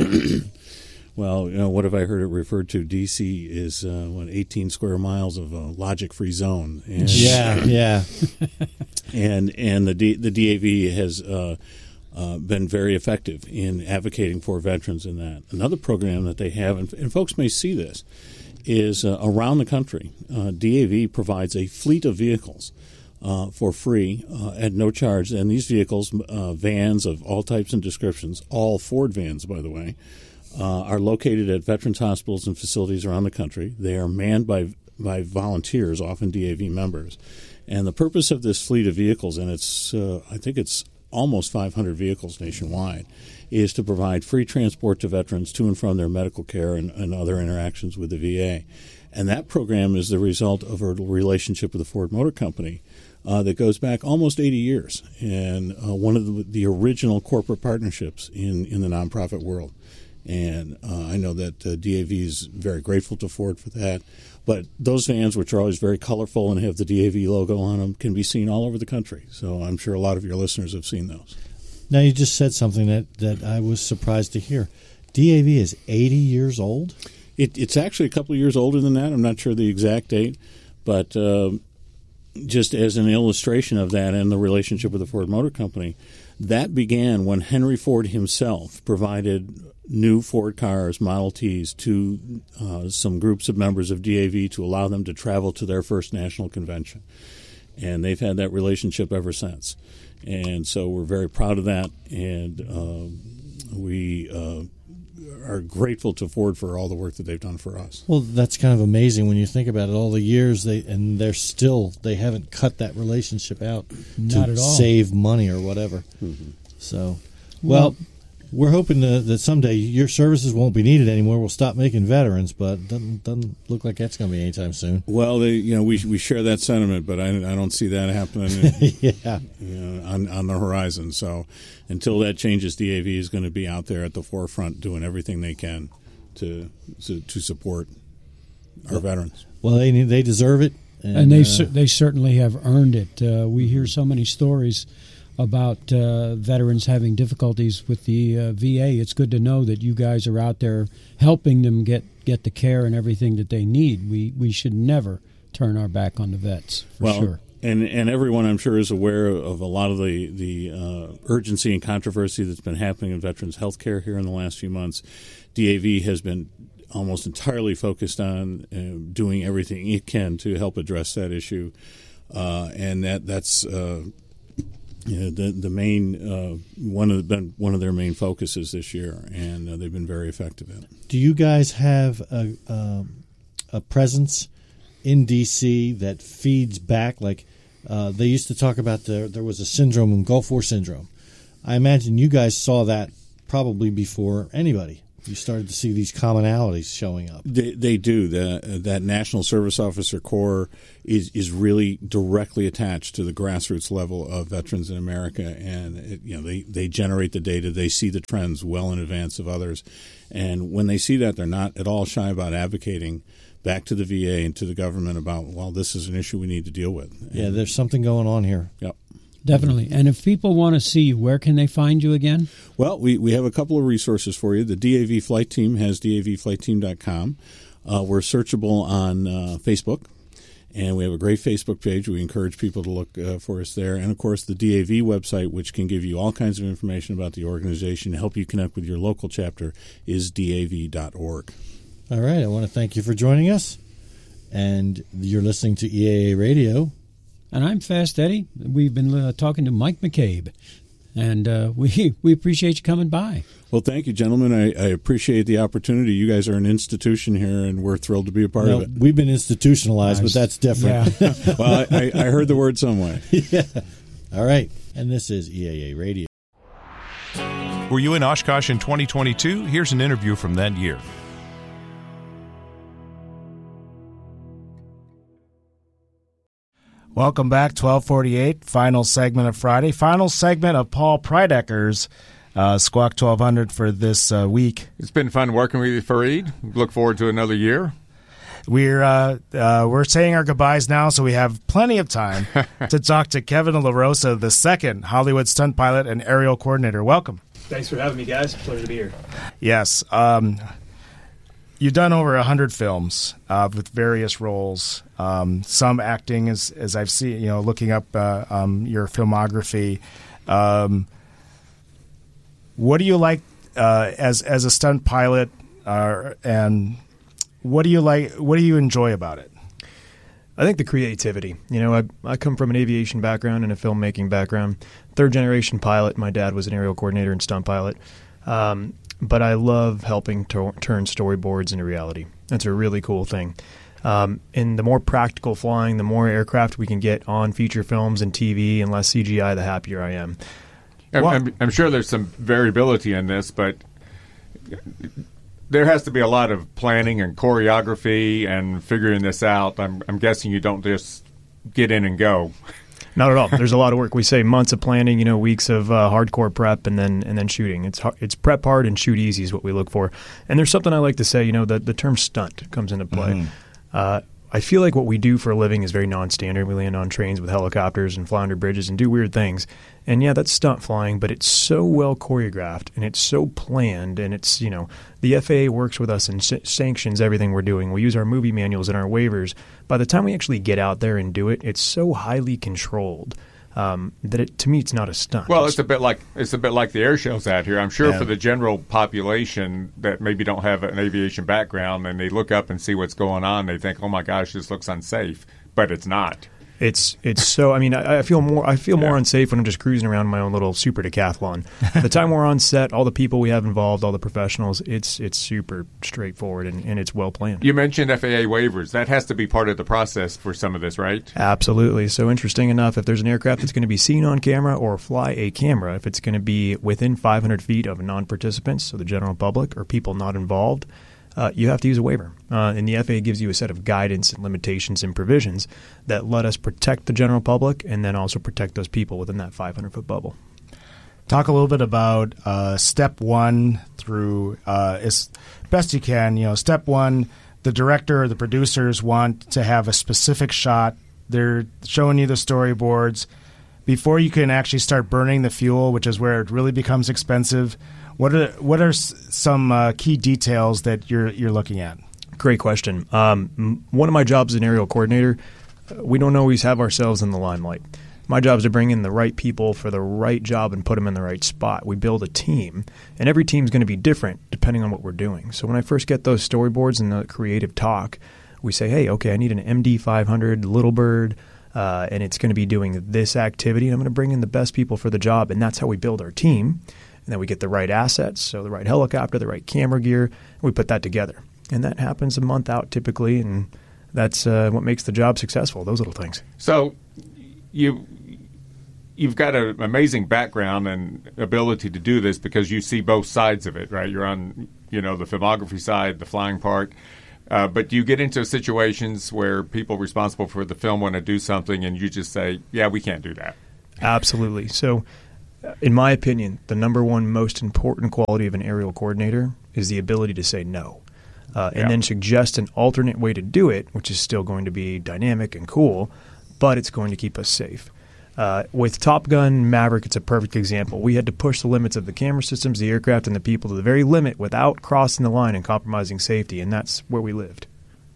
Well, you know, what have I heard it referred to? D C is, uh, what, eighteen square miles of a logic-free zone. And, yeah, yeah. and and the, D, the D A V has uh, uh, been very effective in advocating for veterans in that. Another program that they have, and, and folks may see this, is uh, around the country. Uh, D A V provides a fleet of vehicles uh, for free uh, at no charge. And these vehicles, uh, vans of all types and descriptions, all Ford vans, by the way, uh, are located at veterans hospitals and facilities around the country. They are manned by by volunteers, often D A V members. And the purpose of this fleet of vehicles, and it's uh, I think it's almost five hundred vehicles nationwide, is to provide free transport to veterans to and from their medical care and, and other interactions with the V A. And that program is the result of a relationship with the Ford Motor Company uh, that goes back almost eighty years, and uh, one of the, the original corporate partnerships in, in the nonprofit world. And uh, I know that uh, D A V is very grateful to Ford for that. But those vans, which are always very colorful and have the D A V logo on them, can be seen all over the country. So I'm sure a lot of your listeners have seen those. Now, you just said something that, that I was surprised to hear. D A V is eighty years old? It, it's actually a couple of years older than that. I'm not sure the exact date. But uh, just as an illustration of that and the relationship with the Ford Motor Company, that began when Henry Ford himself provided new Ford cars, Model Ts, to uh, some groups of members of D A V to allow them to travel to their first national convention. And they've had that relationship ever since. And so we're very proud of that, and uh, we uh, are grateful to Ford for all the work that they've done for us. Well, that's kind of amazing when you think about it. All the years they and they're still they haven't cut that relationship out Not to at all. save money or whatever. Mm-hmm. So, well, well, we're hoping to, that someday your services won't be needed anymore. We'll stop making veterans, but doesn't doesn't look like that's going to be anytime soon. Well, they, you know, we we share that sentiment, but I, I don't see that happening. yeah, you know, on on the horizon. So until that changes, D A V is going to be out there at the forefront, doing everything they can to to, to support our well, veterans. Well, they they deserve it, and, and they uh, they certainly have earned it. Uh, we hear so many stories about uh, veterans having difficulties with the uh, V A. It's good to know that you guys are out there helping them get, get the care and everything that they need. We we should never turn our back on the vets, for well, sure. And and everyone, I'm sure, is aware of a lot of the, the uh, urgency and controversy that's been happening in veterans health care here in the last few months. D A V has been almost entirely focused on uh, doing everything it can to help address that issue. Uh, and that that's... Uh, you know, the the main uh, one of the, been one of their main focuses this year, and uh, they've been very effective at it. Do you guys have a um, a presence in D C that feeds back? Like uh, they used to talk about the, there was a syndrome, Gulf War syndrome. I imagine you guys saw that probably before anybody. You started to see these commonalities showing up. They, they do. The, uh, that National Service Officer Corps is is really directly attached to the grassroots level of veterans in America, and it, you know they, they generate the data. They see the trends well in advance of others, and when they see that, they're not at all shy about advocating back to the V A and to the government about, well, this is an issue we need to deal with. And, yeah, there's something going on here. Yep. Definitely. And if people want to see you, where can they find you again? Well, we, we have a couple of resources for you. The D A V Flight Team has D A V flight team dot com. Uh, we're searchable on uh, Facebook, and we have a great Facebook page. We encourage people to look uh, for us there. And, of course, the D A V website, which can give you all kinds of information about the organization, help you connect with your local chapter, is D A V dot org. All right. I want to thank you for joining us. And you're listening to E A A Radio. And I'm Fast Eddie. We've been uh, talking to Mike McCabe, and uh, we we appreciate you coming by. Well, thank you, gentlemen. I, I appreciate the opportunity. You guys are an institution here, and we're thrilled to be a part well, of it. We've been institutionalized, nice. But that's different. Yeah. Well, I, I heard the word some way. Yeah. All right. And this is E A A Radio. Were you in Oshkosh in twenty twenty-two? Here's an interview from that year. Welcome back, twelve forty-eight, final segment of Friday. Final segment of Paul Prydecker's uh, Squawk twelve hundred for this uh, week. It's been fun working with you, Fareed. Look forward to another year. We're uh, uh, we're saying our goodbyes now, so we have plenty of time to talk to Kevin LaRosa, the second Hollywood stunt pilot and aerial coordinator. Welcome. Thanks for having me, guys. Pleasure to be here. Yes. Um, you've done over one hundred films uh, with various roles. Um, some acting, as as I've seen, you know, looking up uh, um, your filmography. Um, what do you like uh, as as a stunt pilot, uh, and what do you like? What do you enjoy about it? I think the creativity. You know, I I come from an aviation background and a filmmaking background. Third generation pilot. My dad was an aerial coordinator and stunt pilot. Um, but I love helping to turn storyboards into reality. That's a really cool thing. Um, and the more practical flying, the more aircraft we can get on feature films and T V and less C G I, the happier I am. I'm, I'm, I'm sure there's some variability in this, but there has to be a lot of planning and choreography and figuring this out. I'm, I'm guessing you don't just get in and go. Not at all. There's a lot of work. We say months of planning, you know, weeks of uh, hardcore prep, and then and then shooting. It's it's prep hard and shoot easy is what we look for. And there's something I like to say, you know, that the term stunt comes into play. Mm-hmm. Uh, I feel like what we do for a living is very non-standard. We land on trains with helicopters and fly under bridges and do weird things. And yeah, that's stunt flying, but it's so well choreographed and it's so planned, and it's, you know, the F A A works with us and s- sanctions everything we're doing. We use our movie manuals and our waivers. By the time we actually get out there and do it, it's so highly controlled um, that it, to me, it's not a stunt. Well, it's a bit like it's a bit like the air shows out here. I'm sure Yeah. for the general population that maybe don't have an aviation background and they look up and see what's going on, they think, "Oh my gosh, this looks unsafe," but it's not. It's it's so. I mean, I, I feel more. I feel more unsafe when I'm just cruising around in my own little super decathlon. The time we're on set, all the people we have involved, all the professionals, it's it's super straightforward and, and it's well planned. You mentioned F A A waivers. That has to be part of the process for some of this, right? Absolutely. So interesting enough, if there's an aircraft that's going to be seen on camera or fly a camera, if it's going to be within five hundred feet of non-participants, so the general public or people not involved, Uh, you have to use a waiver. Uh, and the F A A gives you a set of guidance and limitations and provisions that let us protect the general public and then also protect those people within that five hundred foot bubble. Talk a little bit about uh, step one through uh, as best you can. You know, step one, the director or the producers want to have a specific shot. They're showing you the storyboards. Before you can actually start burning the fuel, which is where it really becomes expensive, what are what are some uh, key details that you're you're looking at? Great question. Um, one of my jobs as an aerial coordinator, we don't always have ourselves in the limelight. My job is to bring in the right people for the right job and put them in the right spot. We build a team, and every team is going to be different depending on what we're doing. So when I first get those storyboards and the creative talk, we say, hey, okay, I need an M D five hundred Little Bird, uh, and it's going to be doing this activity, and I'm going to bring in the best people for the job, and that's how we build our team. And then we get the right assets, so the right helicopter, the right camera gear, and we put that together. And that happens a month out typically, and that's uh, what makes the job successful, those little things. So you, you've got an amazing background and ability to do this because you see both sides of it, right? You're on, you know, the filmography side, the flying part. Uh, but you get into situations where people responsible for the film want to do something, and you just say, yeah, we can't do that. Absolutely. So in my opinion, the number one most important quality of an aerial coordinator is the ability to say no. Uh, and Yeah. then suggest an alternate way to do it, which is still going to be dynamic and cool, but it's going to keep us safe. Uh, with Top Gun Maverick, it's a perfect example. We had to push the limits of the camera systems, the aircraft, and the people to the very limit without crossing the line and compromising safety, and that's where we lived.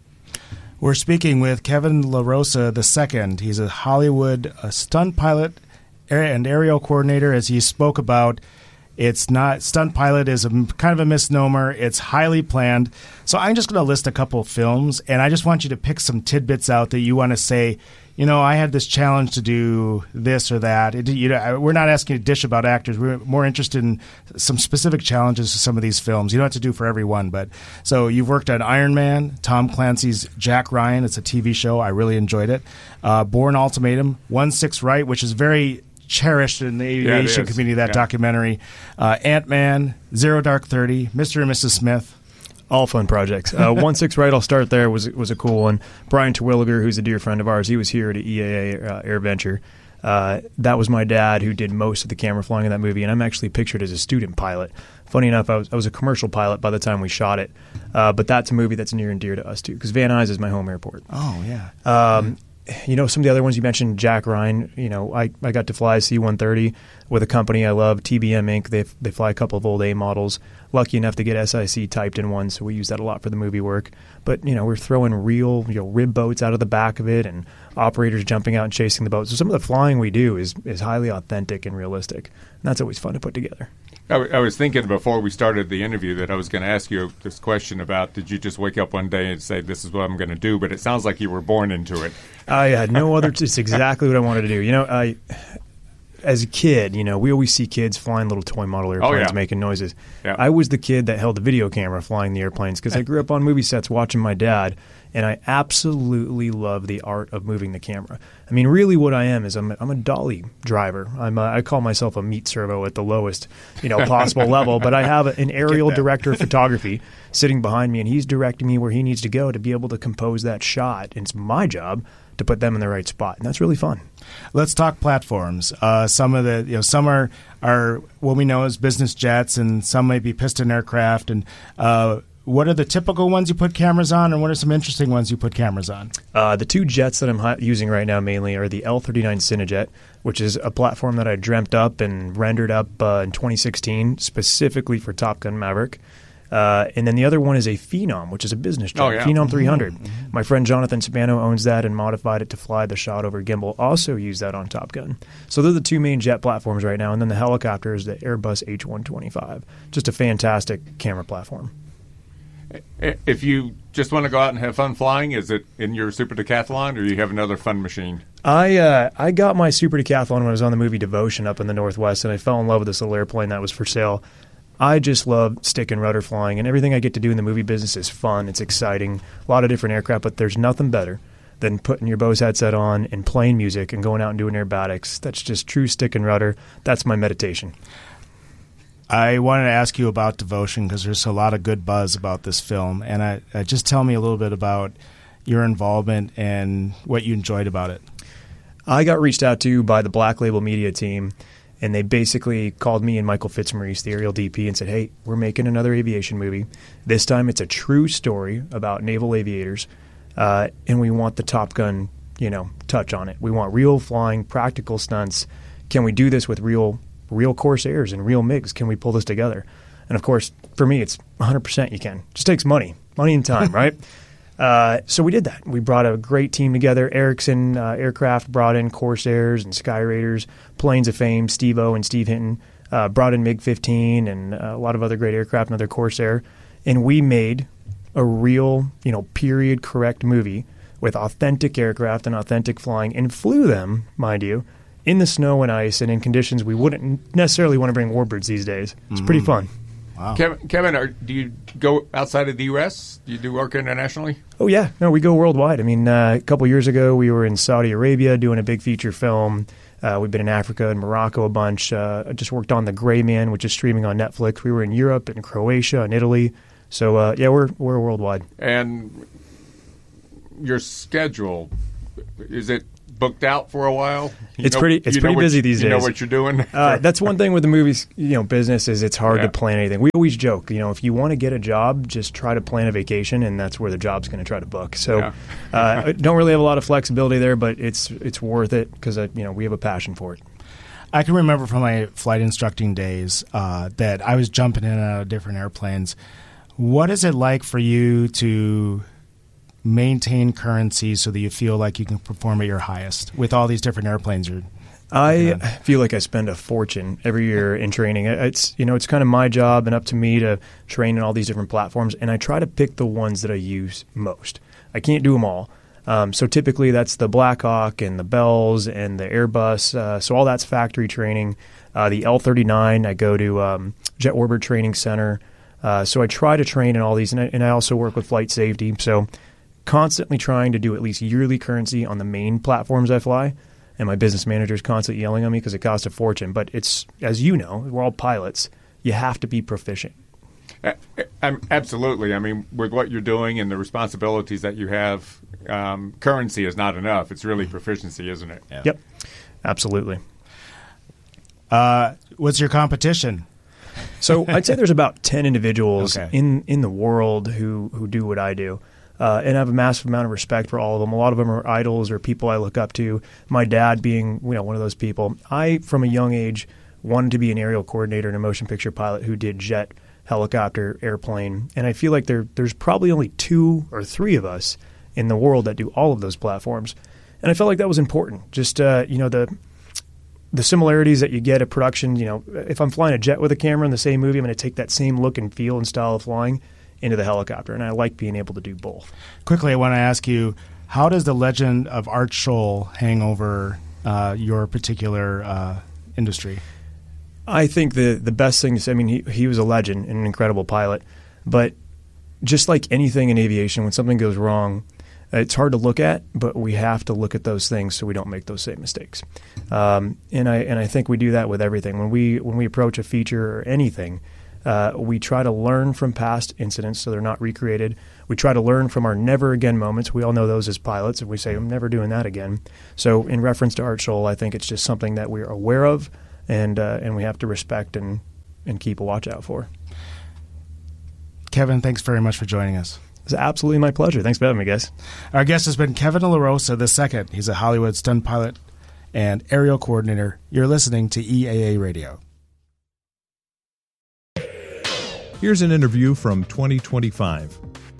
We're speaking with Kevin LaRosa the second. He's a Hollywood uh, stunt pilot and aerial coordinator. As he spoke about, it's not stunt pilot is a, kind of a misnomer. It's highly planned. So I'm just going to list a couple of films, and I just want you to pick some tidbits out that you want to say, you know, I had this challenge to do this or that. It, you know, we're not asking you to dish about actors. We're more interested in some specific challenges to some of these films. You don't have to do for every one, but so you've worked on Iron Man, Tom Clancy's Jack Ryan. It's a T V show. I really enjoyed it. Uh, Bourne Ultimatum, One Six Right, which is very cherished in the aviation is. community, that Yeah. documentary. Uh, Ant-Man, Zero Dark Thirty, Mister and Missus Smith. All fun projects. Uh, One Six Right, I'll start there, was was a cool one. Brian Terwilliger, who's a dear friend of ours, he was here at E A A uh, AirVenture. Uh, that was my dad who did most of the camera flying in that movie, and I'm actually pictured as a student pilot. Funny enough, I was, I was a commercial pilot by the time we shot it, uh, but that's a movie that's near and dear to us, too, because Van Nuys is my home airport. Oh, yeah. Um, you know, some of the other ones you mentioned, Jack Ryan, you know, I, I got to fly a C one thirty with a company I love, T B M Incorporated. They they fly a couple of old A models. Lucky enough to get S I C typed in one, so we use that a lot for the movie work. But, you know, we're throwing real, you know, rib boats out of the back of it and operators jumping out and chasing the boat. So some of the flying we do is, is highly authentic and realistic. And that's always fun to put together. I, w- I was thinking before we started the interview that I was going to ask you this question about, did you just wake up one day and say, this is what I'm going to do? But it sounds like you were born into it. I had no other. It's exactly what I wanted to do. You know, I, as a kid, you know, we always see kids flying little toy model airplanes, Oh, yeah. making noises. Yeah. I was the kid that held the video camera flying the airplanes because I grew up on movie sets watching my dad, and I absolutely love the art of moving the camera. I mean, really, what I am is I'm a, I'm a dolly driver. I'm a, I call myself a meat servo at the lowest, you know, possible level. But I have an aerial director of photography sitting behind me, and he's directing me where he needs to go to be able to compose that shot. And it's my job to put them in the right spot, and that's really fun. Let's talk platforms. Uh, some of the, you know, some are are what we know as business jets, and some may be piston aircraft. And uh, what are the typical ones you put cameras on, and what are some interesting ones you put cameras on? Uh, the two jets that I'm hi- using right now mainly are the L thirty-nine Cinejet, which is a platform that I dreamt up and rendered up uh, in twenty sixteen specifically for Top Gun Maverick. Uh, and then the other one is a Phenom, which is a business jet, Oh, yeah. Phenom three hundred. Mm-hmm. My friend Jonathan Spano owns that and modified it to fly the shot over gimbal. Also use that on Top Gun. So they're the two main jet platforms right now. And then the helicopter is the Airbus H one twenty-five. Just a fantastic camera platform. If you just want to go out and have fun flying, is it in your Super Decathlon, or do you have another fun machine? I uh, I got my Super Decathlon when I was on the movie Devotion up in the Northwest, and I fell in love with this little airplane that was for sale. I just love stick and rudder flying, and everything I get to do in the movie business is fun. It's exciting. A lot of different aircraft, but there's nothing better than putting your Bose headset on and playing music and going out and doing aerobatics. That's just true stick and rudder. That's my meditation. I wanted to ask you about Devotion because there's a lot of good buzz about this film, and I, uh, just tell me a little bit about your involvement and what you enjoyed about it. I got reached out to by the Black Label Media team, and they basically called me and Michael Fitzmaurice, the aerial D P, and said, hey, we're making another aviation movie. This time it's a true story about naval aviators, uh, and we want the Top Gun, you know, touch on it. We want real flying, practical stunts. Can we do this with real real Corsairs and real MiGs? Can we pull this together? And, of course, for me, it's one hundred percent you can. It just takes money. Money and time, right? Uh, so we did that. We brought a great team together. Erickson uh, Aircraft brought in Corsairs and Sky Raiders, Planes of Fame, Steve-O and Steve Hinton, uh, brought in MiG fifteen and uh, a lot of other great aircraft and other Corsair. And we made a real, you know, period correct movie with authentic aircraft and authentic flying, and flew them, mind you, in the snow and ice and in conditions we wouldn't necessarily want to bring warbirds these days. It's Mm-hmm. pretty fun. Wow. Kevin, Kevin are, do you go outside of the U S? Do you do work internationally? Oh, yeah. No, we go worldwide. I mean, uh, a couple years ago, we were in Saudi Arabia doing a big feature film. Uh, we've been in Africa and Morocco a bunch. Uh, I just worked on The Gray Man, which is streaming on Netflix. We were in Europe and Croatia and Italy. So, uh, yeah, we're we're worldwide. And your schedule, is it booked out for a while? You It's know- pretty. It's you know pretty what busy you- these you days. know what you're doing? Uh, that's one thing with the movies, you know, business is it's hard Yeah. to plan anything. We always joke, you know, if you want to get a job, just try to plan a vacation, and that's where the job's going to try to book. So, Yeah. uh, I don't really have a lot of flexibility there, but it's it's worth it because uh, you know we have a passion for it. I can remember from my flight instructing days uh, that I was jumping in and out of different airplanes. What is it like for you to maintain currency so that you feel like you can perform at your highest with all these different airplanes you're I feel like I spend a fortune every year in training. It's you know it's kind of my job and up to me to train in all these different platforms, and I try to pick the ones that I use most. I can't do them all. Um, so typically that's the Black Hawk and the Bells and the Airbus. Uh, so all that's factory training. Uh, the L thirty-nine, I go to um, Jet Warbird Training Center. Uh, so I try to train in all these, and I, and I also work with flight safety. So constantly trying to do at least yearly currency on the main platforms I fly. And my business manager is constantly yelling at me because it costs a fortune. But it's, as you know, we're all pilots. You have to be proficient. Uh, um, absolutely. I mean, with what you're doing and the responsibilities that you have, um, currency is not enough. It's really proficiency, isn't it? Yep, absolutely. Uh, what's your competition? So I'd say there's about ten individuals Okay. in, in the world who, who do what I do. Uh, and I have a massive amount of respect for all of them. A lot of them are idols or people I look up to. My dad being you know one of those people. I, from a young age, wanted to be an aerial coordinator and a motion picture pilot who did jet, helicopter, airplane. And I feel like there there's probably only two or three of us in the world that do all of those platforms. And I felt like that was important. Just uh, you know the the similarities that you get at production. You know, if I'm flying a jet with a camera in the same movie, I'm going to take that same look and feel and style of flying into the helicopter, and I like being able to do both. Quickly, I want to ask you, how does the legend of Art Scholl hang over uh, your particular uh, industry? I think the the best thing to say, I mean, he, he was a legend and an incredible pilot, but just like anything in aviation, when something goes wrong, it's hard to look at, but we have to look at those things so we don't make those same mistakes. Um, and I and I think we do that with everything. When we when we approach a feature or anything, uh, we try to learn from past incidents so they're not recreated. We try to learn from our never again moments. We all know those as pilots, and we say, I'm never doing that again. So in reference to Art Scholl, I think it's just something that we're aware of and uh, and we have to respect and, and keep a watch out for. Kevin, thanks very much for joining us. It's absolutely my pleasure. Thanks for having me, guys. Our guest has been Kevin LaRosa the second. He's a Hollywood stunt pilot and aerial coordinator. You're listening to E A A Radio. Here's an interview from twenty twenty-five.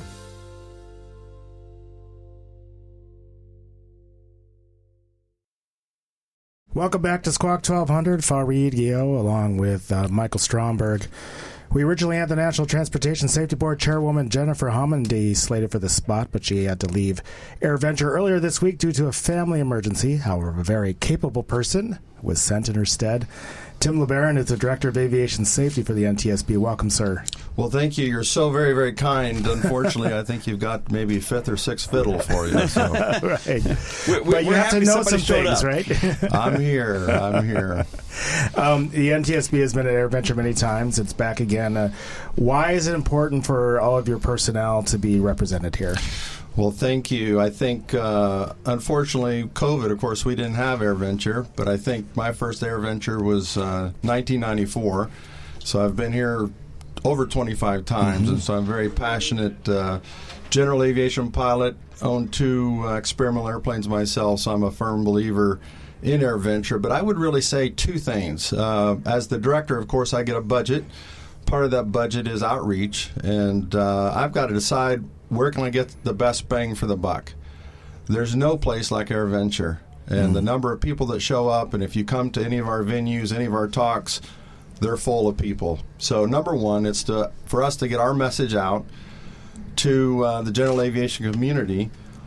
Welcome back to Squawk twelve hundred. Fareed Gio along with uh, Michael Stromberg. We originally had the National Transportation Safety Board Chairwoman Jennifer Homendy slated for the spot, but she had to leave AirVenture earlier this week due to a family emergency. However, a very capable person was sent in her stead. Tim LeBaron is the Director of Aviation Safety for the N T S B. Welcome, sir. Well, thank you. You're so very, very kind. Unfortunately, I think you've got maybe fifth or sixth fiddle for you. So. Right. We, we, but you have to know some things, up. right? I'm here. I'm here. Um, the N T S B has been at AirVenture many times. It's back again. Uh, why is it important for all of your personnel to be represented here? Well, thank you. I think, uh, unfortunately, COVID, of course, we didn't have AirVenture, but I think my first AirVenture was uh, nineteen ninety-four. So I've been here over twenty-five times, mm-hmm. and so I'm very passionate uh, general aviation pilot, own two uh, experimental airplanes myself, so I'm a firm believer in AirVenture. But I would really say two things. Uh, as the director, of course, I get a budget. Part of that budget is outreach, and uh, I've got to decide where can I get the best bang for the buck. There's no place like AirVenture, and mm. the number of people that show up, and if you come to any of our venues, any of our talks, they're full of people. So number one, it's to, for us to get our message out to uh, the general aviation community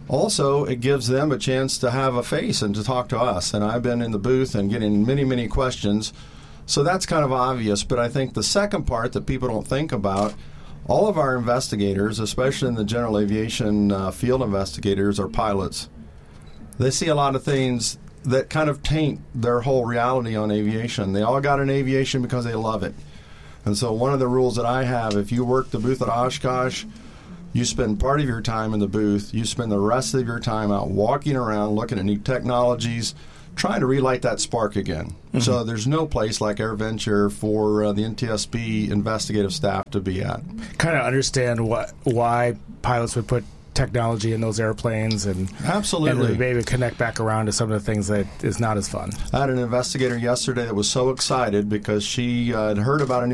Also, it gives them a chance to have a face and to talk to us. And I've been in the booth and getting many, many questions. So that's kind of obvious. But I think the second part that people don't think about, all of our investigators, especially in the general aviation uh, field investigators, are pilots. They see a lot of things that kind of taint their whole reality on aviation. They all got in aviation because they love it. And so one of the rules that I have, if you work the booth at Oshkosh, you spend part of your time in the booth. You spend the rest of your time out walking around, looking at new technologies, trying to relight that spark again. Mm-hmm. So there's no place like AirVenture for uh, the N T S B investigative staff to be at. Kind of understand what why pilots would put technology in those airplanes, and absolutely, and maybe connect back around to some of the things that is not as fun. I had an investigator yesterday that was so excited because she uh, had heard about a new